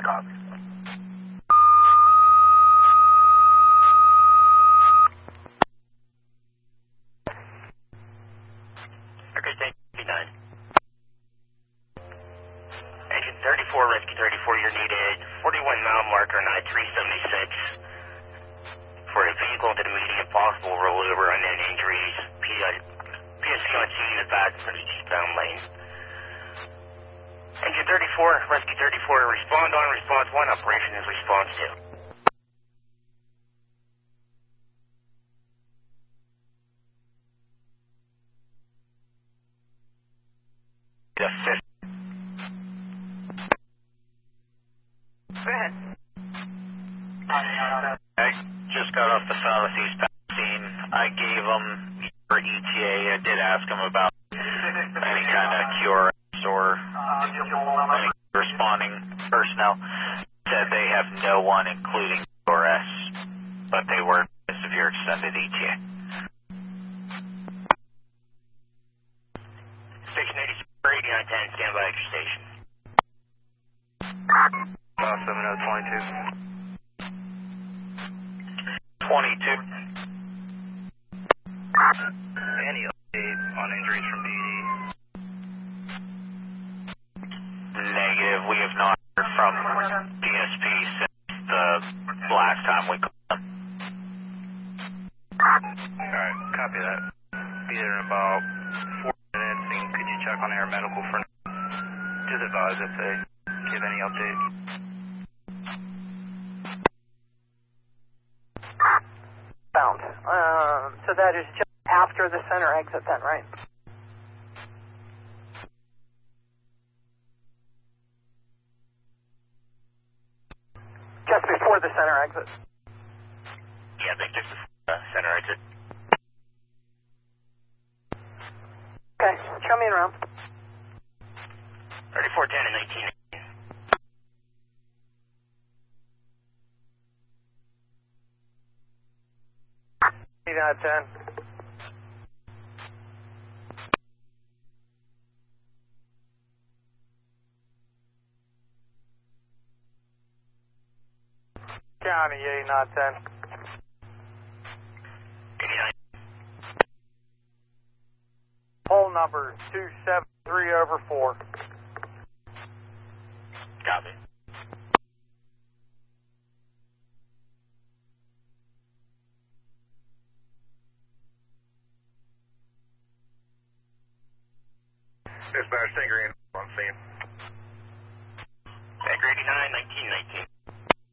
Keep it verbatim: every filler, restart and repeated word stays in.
Copy. Okay, thank you, nine. Engine thirty-four, Rescue thirty-four, you're needed. forty-one mile marker, nine three seventy-six. For a vehicle into the median, possible rollover, unknown injuries. P S C on scene in the back for the eastbound lane. Engine thirty-four, Rescue thirty-four, respond on response one, operation is response two. The fifth. I just got off the phone with East Palestine. I gave them your E T A. I did ask them about any kind of Q R S or any responding personnel. Said they have no one, including Q R S, but they were a severe extended E T A. Station eighty-six, eighty-nine ten, stand by at your station. Uh, seven oh twenty-two. twenty-two. Any update on injuries from P D? Negative. We have not heard from D S P since the last time we called them. Alright, copy that. Be there in about four minutes, and could you check on air medical for now? Just advise if they give any update. Bound. Um, so that is just after the center exit then, right? Just before the center exit. Yeah, I think this is uh, center exit. Okay, show me around. thirty-four ten and nineteen. eighty-nine ten. County eighty-nine ten. eighty-nine. Pole number two seven three over four. Copy. Dispatch, Tanker on scene. Tanker eighty-nine, nineteen